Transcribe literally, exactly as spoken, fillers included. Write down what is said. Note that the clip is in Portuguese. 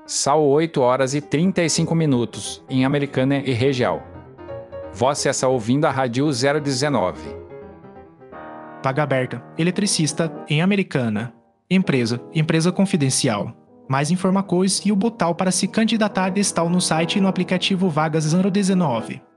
São oito horas e trinta e cinco minutos, em Americana e região. Você está ouvindo a Rádio zero dezenove. Vaga aberta. Eletricista, em Americana. Empresa, empresa confidencial. Mais informações e o botão para se candidatar estão no site e no aplicativo Vagas zero dezenove.